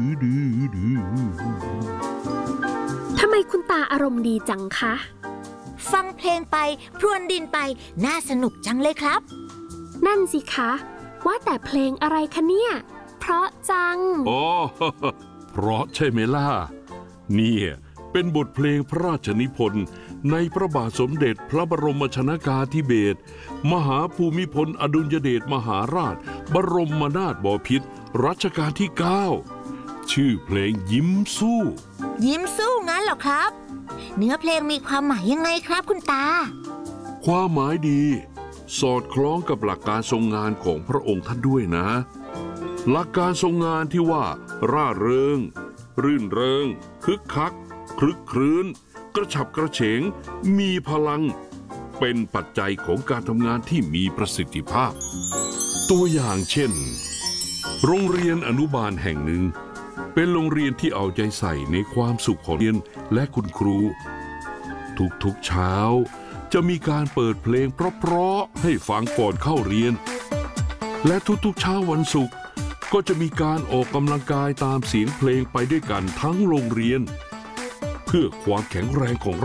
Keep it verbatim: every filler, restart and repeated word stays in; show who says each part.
Speaker 1: ทำไมคุณตาอารมณ์ดีจังคะ
Speaker 2: ฟังเพลงไปพรวนดินไปน่าสนุกจังเลยครับ
Speaker 1: นั่นสิคะว่าแต่เพลงอะไรคะเนี่ยเพราะจัง
Speaker 3: อ๋อเพราะใช่ไหมล่ะเนี่ยเป็นบทเพลงพระราชนิพนธ์ในพระบาทสมเด็จพระบรมชนกาธิเบศรมหาภูมิพลอดุลยเดชมหาราชบรมนาถบพิตรรัชกาลที่เก้าชื่อเพลงยิ้มสู้
Speaker 2: ยิ้มสู้งั้นเหรอครับเนื้อเพลงมีความหมายยังไงครับคุณตา
Speaker 3: ความหมายดีสอดคล้องกับหลักการทรงงานของพระองค์ท่านด้วยนะหลักการทรงงานที่ว่าร่าเริงรื่นเริงคึกคักคลึกครื้นกระฉับกระเฉงมีพลังเป็นปัจจัยของการทำงานที่มีประสิทธิภาพตัวอย่างเช่นโรงเรียนอนุบาลแห่งหนึ่งเป็นโรงเรียนที่เอาใจใส่ในความสุขของเรียนและคุณครูทุกๆเช้าจะมีการเปิดเพลงเพราะๆให้ฟังก่อนเข้าเรียนและทุกๆเช้าวันศุกร์ก็จะมีการออกกำลังกายตามเสียงเพลงไปด้วยกันทั้งโรงเรียนเพื่อความแข็งแรงของ